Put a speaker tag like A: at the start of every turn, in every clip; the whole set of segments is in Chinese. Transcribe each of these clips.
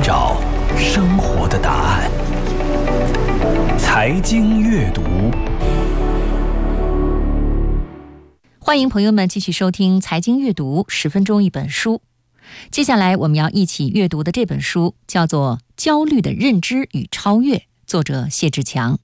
A: 找生活的答案。财经阅读，
B: 欢迎朋友们继续收听财经阅读10分钟一本书。接下来我们要一起阅读的这本书叫做《焦虑的认知与超越》，作者谢志强。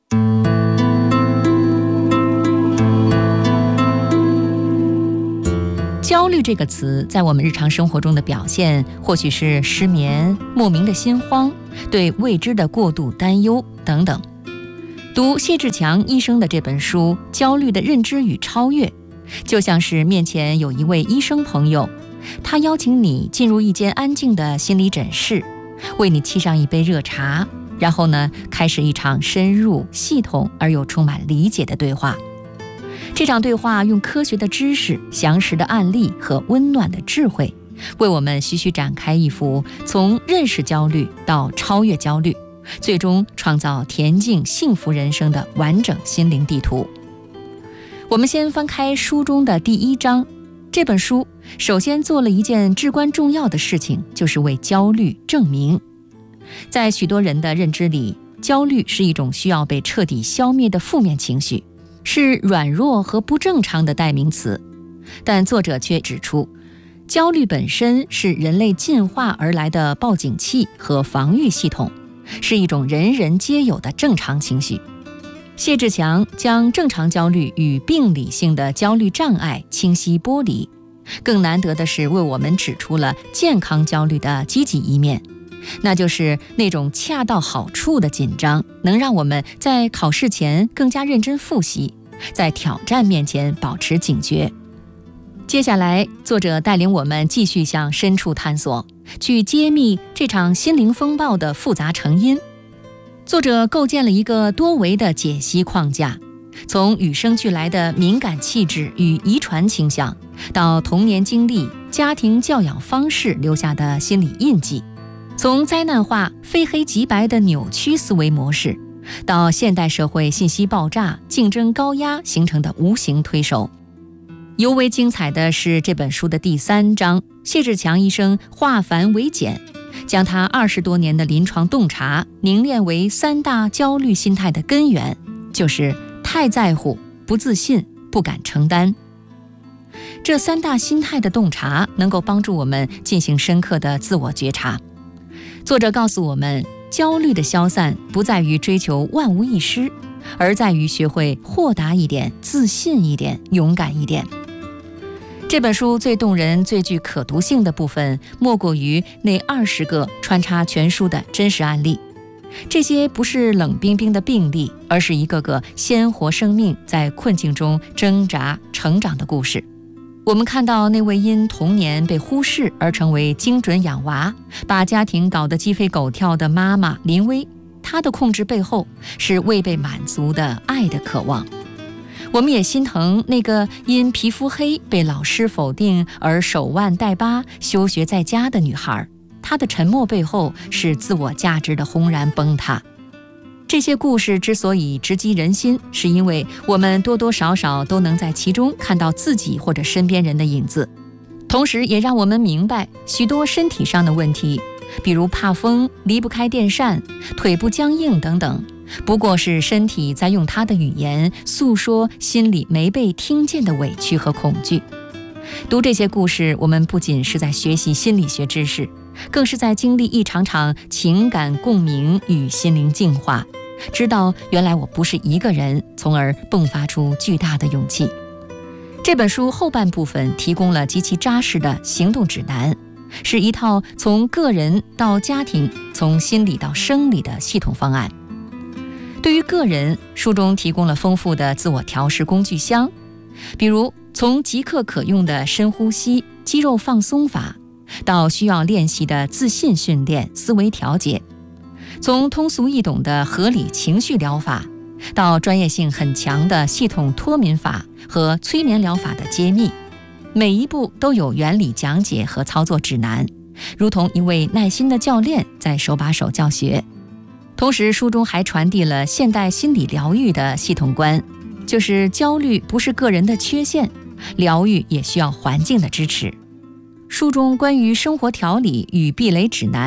B: 焦虑这个词在我们日常生活中的表现，或许是失眠、莫名的心慌、对未知的过度担忧等等。读谢志强医生的这本书《焦虑的认知与超越》，就像是面前有一位医生朋友，他邀请你进入一间安静的心理诊室，为你沏上一杯热茶，然后呢，开始一场深入、系统而又充满理解的对话。这场对话用科学的知识、详实的案例和温暖的智慧，为我们徐徐展开一幅从认识焦虑到超越焦虑，最终创造恬静幸福人生的完整心灵地图。我们先翻开书中的第1章。这本书首先做了一件至关重要的事情，就是为焦虑证明。在许多人的认知里，焦虑是一种需要被彻底消灭的负面情绪，是软弱和不正常的代名词。但作者却指出，焦虑本身是人类进化而来的报警器和防御系统，是一种人人皆有的正常情绪。谢志强将正常焦虑与病理性的焦虑障碍清晰剥离，更难得的是为我们指出了健康焦虑的积极一面，那就是那种恰到好处的紧张，能让我们在考试前更加认真复习，在挑战面前保持警觉。接下来，作者带领我们继续向深处探索，去揭秘这场心灵风暴的复杂成因。作者构建了一个多维的解析框架，从与生俱来的敏感气质与遗传倾向，到童年经历、家庭教养方式留下的心理印记，从灾难化、非黑即白的扭曲思维模式，到现代社会信息爆炸、竞争高压形成的无形推手。尤为精彩的是这本书的第3章，谢志强医生化繁为简，将他20多年的临床洞察凝练为3大焦虑心态的根源，就是太在乎、不自信、不敢承担。这3大心态的洞察能够帮助我们进行深刻的自我觉察。作者告诉我们，焦虑的消散不在于追求万无一失，而在于学会豁达一点、自信一点、勇敢一点。这本书最动人、最具可读性的部分，莫过于那20个穿插全书的真实案例。这些不是冷冰冰的病例，而是一个个鲜活生命在困境中挣扎成长的故事。我们看到那位因童年被忽视而成为精准养娃，把家庭搞得鸡飞狗跳的妈妈林薇，她的控制背后是未被满足的爱的渴望。我们也心疼那个因皮肤黑被老师否定而手腕带疤休学在家的女孩，她的沉默背后是自我价值的轰然崩塌。这些故事之所以直击人心，是因为我们多多少少都能在其中看到自己或者身边人的影子，同时也让我们明白许多身体上的问题，比如怕风、离不开电扇、腿部僵硬等等，不过是身体在用它的语言诉说心里没被听见的委屈和恐惧。读这些故事，我们不仅是在学习心理学知识，更是在经历一场场情感共鸣与心灵净化，知道原来我不是一个人，从而迸发出巨大的勇气。这本书后半部分提供了极其扎实的行动指南，是一套从个人到家庭、从心理到生理的系统方案。对于个人，书中提供了丰富的自我调试工具箱，比如从即刻可用的深呼吸、肌肉放松法，到需要练习的自信训练、思维调节；从通俗易懂的合理情绪疗法，到专业性很强的系统脱敏法和催眠疗法的揭秘，每一步都有原理讲解和操作指南，如同一位耐心的教练在手把手教学。同时，书中还传递了现代心理疗愈的系统观，就是焦虑不是个人的缺陷，疗愈也需要环境的支持。书中关于生活调理与避雷指南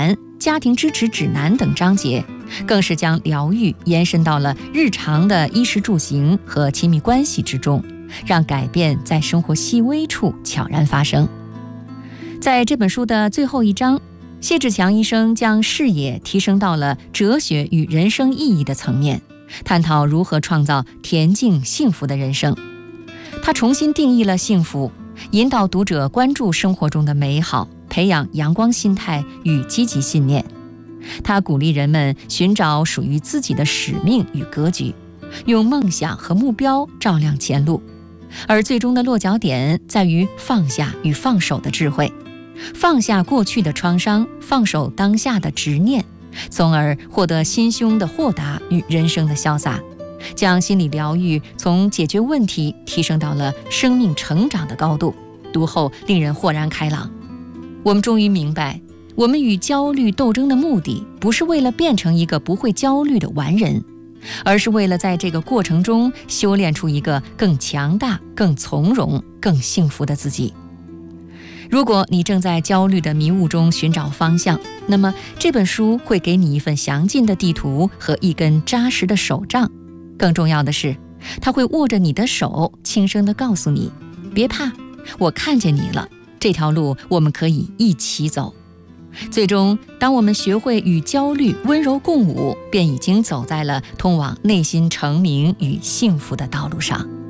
B: 家庭支持指南等章节，更是将疗愈延伸到了日常的衣食住行和亲密关系之中，让改变在生活细微处悄然发生。在这本书的最后一章，谢志强医生将视野提升到了哲学与人生意义的层面，探讨如何创造恬静幸福的人生。他重新定义了幸福，引导读者关注生活中的美好，培养阳光心态与积极信念。他鼓励人们寻找属于自己的使命与格局，用梦想和目标照亮前路，而最终的落脚点在于放下与放手的智慧，放下过去的创伤，放手当下的执念，从而获得心胸的豁达与人生的潇洒，将心理疗愈从解决问题提升到了生命成长的高度。读后令人豁然开朗，我们终于明白，我们与焦虑斗争的目的不是为了变成一个不会焦虑的完人，而是为了在这个过程中修炼出一个更强大、更从容、更幸福的自己。如果你正在焦虑的迷雾中寻找方向，那么这本书会给你一份详尽的地图和一根扎实的手杖。更重要的是，它会握着你的手，轻声地告诉你，别怕，我看见你了，这条路我们可以一起走。最终，当我们学会与焦虑温柔共舞，便已经走在了通往内心成名与幸福的道路上。